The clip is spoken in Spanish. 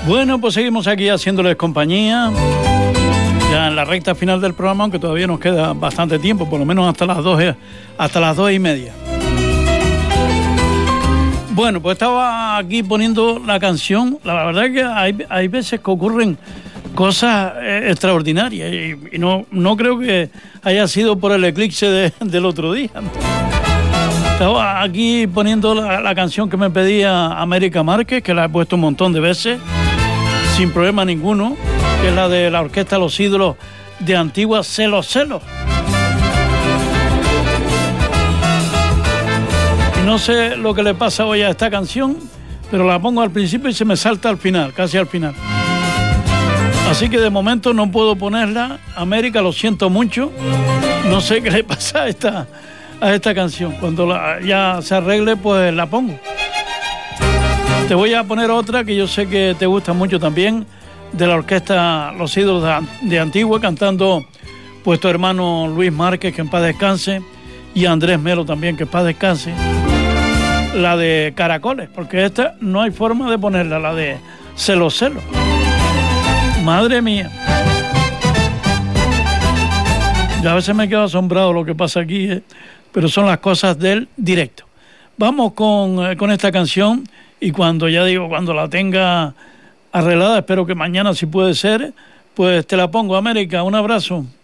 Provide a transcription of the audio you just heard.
Bueno, pues seguimos aquí haciéndoles compañía, ya en la recta final del programa, aunque todavía nos queda bastante tiempo, por lo menos hasta las 2:30. Bueno, pues estaba aquí poniendo la canción. La verdad es que hay veces que ocurren cosas extraordinarias y no creo que haya sido por el eclipse del otro día. Estaba aquí poniendo la canción que me pedía América Márquez, que la he puesto un montón de veces, sin problema ninguno, que es la de la orquesta Los Ídolos de Antigua, Celos, Celos. Y no sé lo que le pasa hoy a esta canción, pero la pongo al principio y se me salta al final, casi al final. Así que de momento no puedo ponerla. América, lo siento mucho. No sé qué le pasa a esta canción. Cuando ya se arregle, pues la pongo. Te voy a poner otra que yo sé que te gusta mucho también, de la orquesta Los Ídolos de Antigua, cantando pues tu hermano Luis Márquez, que en paz descanse, y Andrés Melo también, que en paz descanse. La de Caracoles, porque esta no hay forma de ponerla, la de Celos, Celos. Madre mía. Ya a veces me quedo asombrado lo que pasa aquí, pero son las cosas del directo. Vamos con esta canción y cuando la tenga arreglada, espero que mañana, si puede ser, pues te la pongo. América, un abrazo.